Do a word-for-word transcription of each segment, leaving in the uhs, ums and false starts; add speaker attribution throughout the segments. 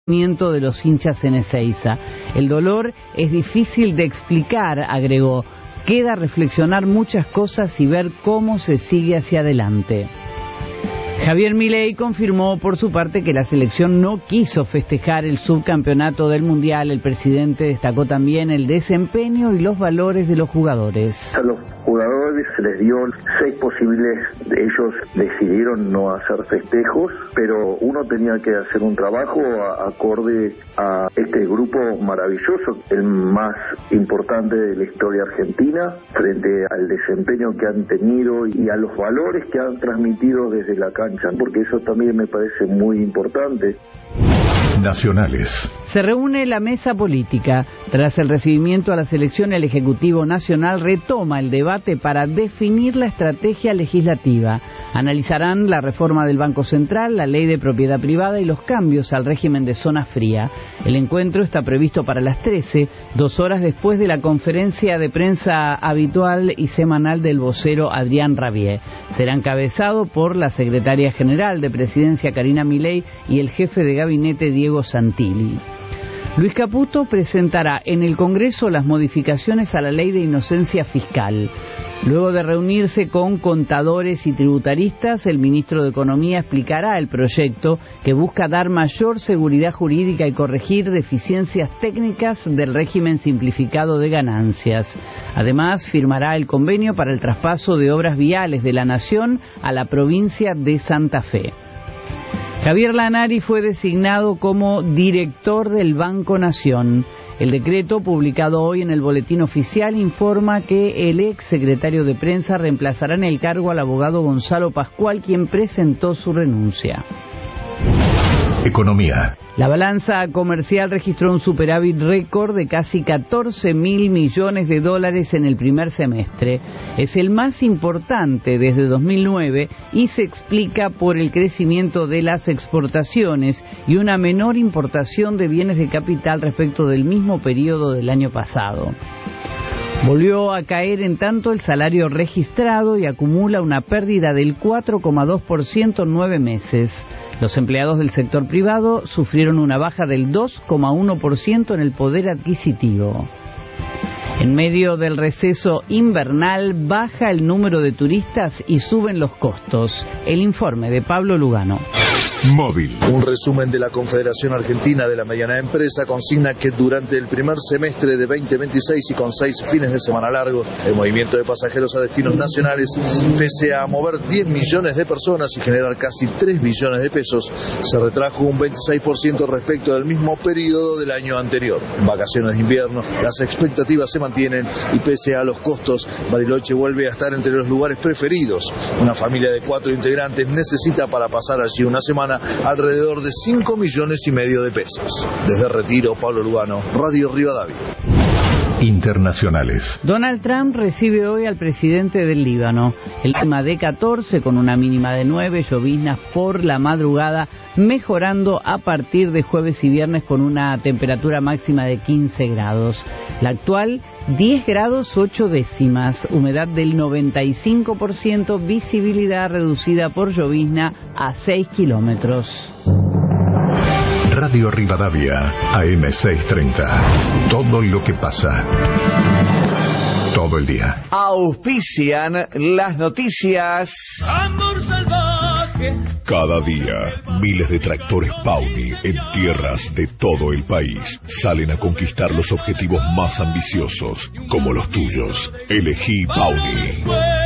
Speaker 1: de los hinchas en Ezeiza. El dolor es difícil de explicar, agregó. Queda reflexionar muchas cosas y ver cómo se sigue hacia adelante. Javier Milei confirmó por su parte que la selección no quiso festejar el subcampeonato del Mundial. El presidente destacó también el desempeño y los valores de los jugadores.
Speaker 2: A los jugadores se les dio seis posibles, ellos decidieron no hacer festejos, pero uno tenía que hacer un trabajo a, acorde a este grupo maravilloso, el más importante de la historia argentina, frente al desempeño que han tenido y a los valores que han transmitido desde la cancha, porque eso también me parece muy importante.
Speaker 3: Nacionales.
Speaker 1: Se reúne la mesa política. Tras el recibimiento a la selección, el Ejecutivo Nacional retoma el debate para definir la estrategia legislativa. Analizarán la reforma del Banco Central, la ley de propiedad privada y los cambios al régimen de zona fría. El encuentro está previsto para las trece, dos horas después de la conferencia de prensa habitual y semanal del vocero Adrián Rabier. Será encabezado por la secretaria general de Presidencia Karina Milei y el jefe de gabinete Diego Santilli. Luis Caputo presentará en el Congreso las modificaciones a la ley de inocencia fiscal. Luego de reunirse con contadores y tributaristas, el ministro de Economía explicará el proyecto que busca dar mayor seguridad jurídica y corregir deficiencias técnicas del régimen simplificado de ganancias. Además, firmará el convenio para el traspaso de obras viales de la Nación a la provincia de Santa Fe. Javier Lanari fue designado como director del Banco Nación. El decreto, publicado hoy en el Boletín Oficial, informa que el ex secretario de Prensa reemplazará en el cargo al abogado Gonzalo Pascual, quien presentó su renuncia.
Speaker 3: Economía.
Speaker 1: La balanza comercial registró un superávit récord de casi catorce mil millones de dólares en el primer semestre. Es el más importante desde dos mil nueve y se explica por el crecimiento de las exportaciones y una menor importación de bienes de capital respecto del mismo periodo del año pasado. Volvió a caer en tanto el salario registrado y acumula una pérdida del cuatro coma dos por ciento en nueve meses. Los empleados del sector privado sufrieron una baja del dos coma uno por ciento en el poder adquisitivo. En medio del receso invernal, baja el número de turistas y suben los costos. El informe de Pablo Lugano.
Speaker 3: Móvil.
Speaker 4: Un resumen de la Confederación Argentina de la Mediana Empresa consigna que durante el primer semestre de veinte veintiséis y con seis fines de semana largos, el movimiento de pasajeros a destinos nacionales, pese a mover diez millones de personas y generar casi tres billones de pesos, se retrajo un veintiséis por ciento respecto del mismo periodo del año anterior. En vacaciones de invierno, las expectativas se mantienen y pese a los costos, Bariloche vuelve a estar entre los lugares preferidos. Una familia de cuatro integrantes necesita para pasar allí una semana alrededor de cinco millones y medio de pesos. Desde Retiro, Pablo Lugano, Radio Rivadavia.
Speaker 3: Internacionales.
Speaker 1: Donald Trump recibe hoy al presidente del Líbano. El clima de catorce con una mínima de nueve, lloviznas por la madrugada, mejorando a partir de jueves y viernes con una temperatura máxima de quince grados. La actual, diez grados ocho décimas, humedad del noventa y cinco por ciento, visibilidad reducida por llovizna a seis kilómetros.
Speaker 3: Radio Rivadavia, A M seiscientos treinta. Todo lo que pasa. Todo el día.
Speaker 5: Auspician las noticias.
Speaker 6: Amor salvaje.
Speaker 3: Cada día, miles de tractores Pauni en tierras de todo el país salen a conquistar los objetivos más ambiciosos, como los tuyos. Elegí Pauni.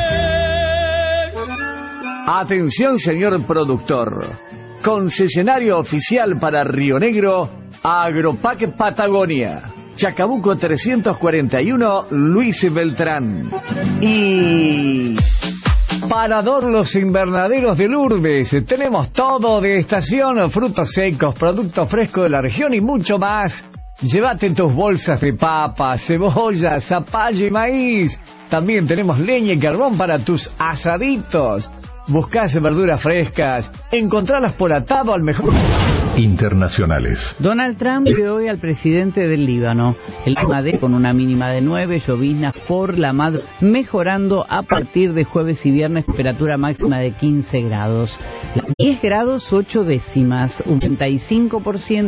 Speaker 5: Atención, señor productor. Concesionario oficial para Río Negro, Agropac Patagonia. Chacabuco trescientos cuarenta y uno, Luis Beltrán. Y Parador Los Invernaderos de Lourdes. Tenemos todo de estación, frutos secos, productos frescos de la región y mucho más. Llévate tus bolsas de papas, cebolla, zapallo y maíz. También tenemos leña y carbón para tus asaditos. Buscás verduras frescas, encontralas por atado al mejor.
Speaker 3: Internacionales.
Speaker 1: Donald Trump recibe hoy al presidente del Líbano. El clima de con una mínima de nueve, lloviznas por la madrugada, mejorando a partir de jueves y viernes, temperatura máxima de quince grados. diez grados ocho décimas, un treinta y cinco por ciento.